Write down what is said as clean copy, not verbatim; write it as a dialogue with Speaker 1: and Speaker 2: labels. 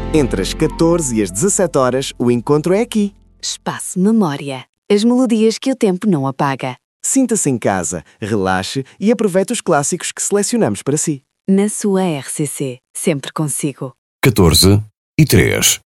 Speaker 1: Entre as 14 e as 17 horas, o encontro é aqui.
Speaker 2: Espaço Memória. As melodias que o tempo não apaga.
Speaker 1: Sinta-se em casa, relaxe e aproveite os clássicos que selecionamos para si.
Speaker 2: Na sua RCC. Sempre consigo.
Speaker 3: 14 e 3.